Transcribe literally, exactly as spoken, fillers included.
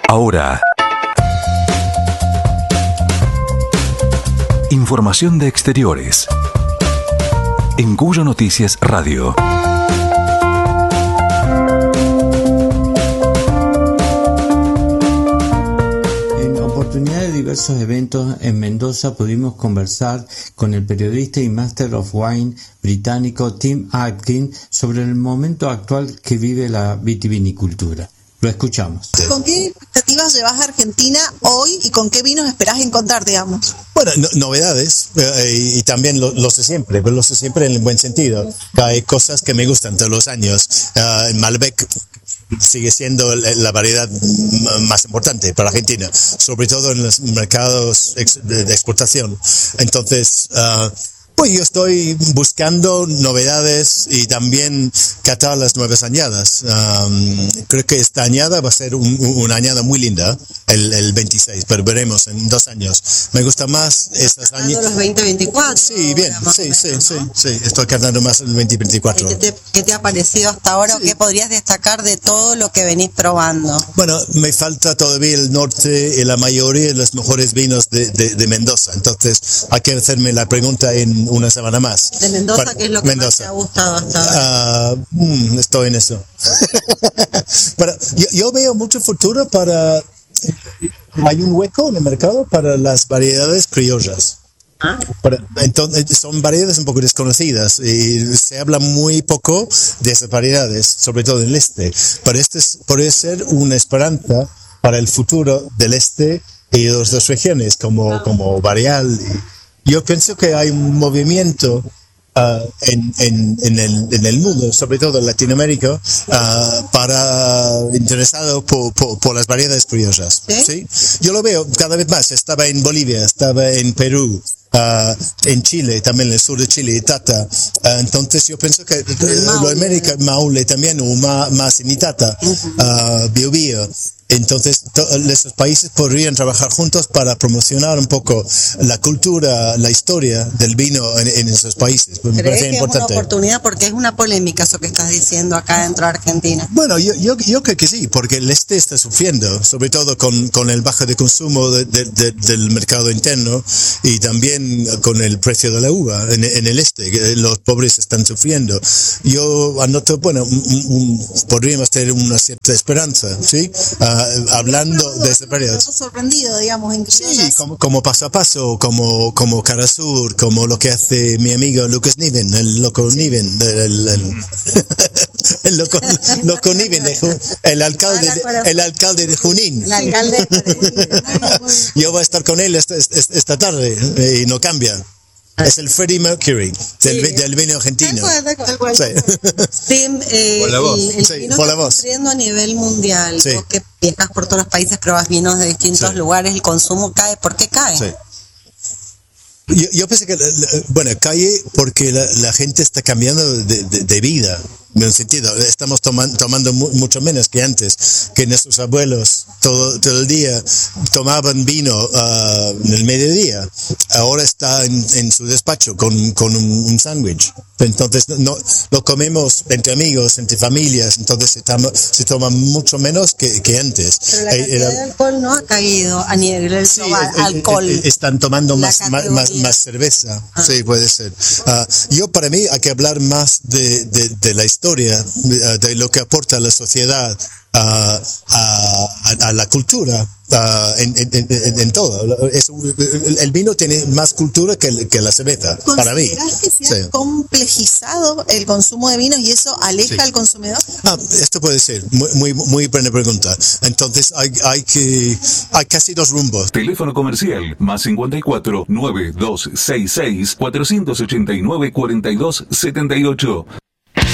Ahora, información de exteriores en Cuyo Noticias Radio. En oportunidad de diversos eventos en Mendoza pudimos conversar con el periodista y Master of Wine británico Tim Atkin sobre el momento actual que vive la vitivinicultura. Lo escuchamos. ¿Con qué expectativas llevas a Argentina hoy y con qué vinos esperás encontrar, digamos? Bueno, no, novedades, eh, y también lo, lo sé siempre, pero lo sé siempre en el buen sentido. Hay cosas que me gustan todos los años. Uh, Malbec sigue siendo la variedad más importante para Argentina, sobre todo en los mercados de exportación. Entonces, uh, pues yo estoy buscando novedades y también catar las nuevas añadas. Um, creo que esta añada va a ser un, una añada muy linda, el, el veintiséis, pero veremos en dos años. Me gusta más esas añadas. Los veinte veinticuatro. Sí, bien, sí, menos, sí, ¿no? sí, sí, estoy catando más el veinte veinticuatro. ¿Qué te, qué te ha parecido hasta ahora? Sí. ¿Qué podrías destacar de todo lo que venís probando? Bueno, me falta todavía el norte y la mayoría de los mejores vinos de, de, de Mendoza. Entonces hay que hacerme la pregunta en una semana más. ¿De Mendoza para, qué es lo que Mendoza. más te ha gustado hasta ahora? Uh, mm, estoy en eso. Pero yo, yo veo mucho futuro para... Hay un hueco en el mercado para las variedades criollas. ¿Ah? Para, entonces, son variedades un poco desconocidas y se habla muy poco de esas variedades, sobre todo en el este. Pero este es, puede ser una esperanza para el futuro del este y de las dos regiones, como, ah. como Barial. Y yo pienso que hay un movimiento Uh, en, en, en, el, en el mundo, sobre todo en Latinoamérica, uh, para interesado por, por, por las variedades criollas. ¿Sí? ¿Sí? Yo lo veo cada vez más. Estaba en Bolivia, estaba en Perú, uh, en Chile, también en el sur de Chile, Tata. Uh, entonces yo pienso que uh, lo América, Maule también, o más, más en Itata, uh, Bio Bio. Entonces, to- esos países podrían trabajar juntos para promocionar un poco la cultura, la historia del vino en, en esos países. Me parece que importante. Es una oportunidad porque es una polémica eso que estás diciendo acá dentro de Argentina. Bueno, yo, yo, yo creo que sí, porque el este está sufriendo, sobre todo con, con el bajo de consumo de, de, de, del mercado interno y también con el precio de la uva en, en el este. Los pobres están sufriendo. Yo anoto, bueno, un, un, podríamos tener una cierta esperanza, ¿sí? Uh, hablando de ese periodo. Sorprendido, digamos, en sí, como, como paso a paso, como, como Carasur, como lo que hace mi amigo Lucas Niven, el loco Niven, el, el, el, el loco, loco Niven, el alcalde, de, el alcalde de Junín. El alcalde. Yo voy a estar con él esta, esta, esta tarde y no cambia. Es el Freddie Mercury del, sí. del vino argentino. Tal cual, tal cual. Sí. Tim, eh, por la voz. El, el sí, vino por la está voz. sufriendo a nivel mundial. Sí. Vos que viajas por todos los países, pruebas vinos de distintos sí. lugares, el consumo cae. ¿Por qué cae? Sí. Yo, yo pensé que, bueno, cae porque la, la gente está cambiando de, de, de vida. En un sentido, estamos toman, tomando mu- mucho menos que antes, que nuestros abuelos todo, todo el día tomaban vino uh, en el mediodía. Ahora está en, en su despacho con, con un, un sándwich. Entonces no, lo comemos entre amigos, entre familias, entonces se toma, se toma mucho menos que, que antes. Pero la cantidad eh, de alcohol no ha caído a nivel del sí, el, alcohol. El, el, están tomando más, más, más, más cerveza. Ah. Sí, puede ser. Uh, yo, para mí, hay que hablar más de, de, de la historia historia de lo que aporta la sociedad a, a, a la cultura uh, en, en, en, en todo. Es, el vino tiene más cultura que, que la cerveza, para mí. ¿Considerás que se ha sí. complejizado el consumo de vinos y eso aleja sí. al consumidor? Ah, esto puede ser, muy, muy, muy buena pregunta. Entonces hay, hay que, hay casi dos rumbos. Teléfono comercial, más cincuenta y cuatro, nueve dos seis seis, cuatrocientos ochenta y nueve, cuarenta y dos setenta y ocho.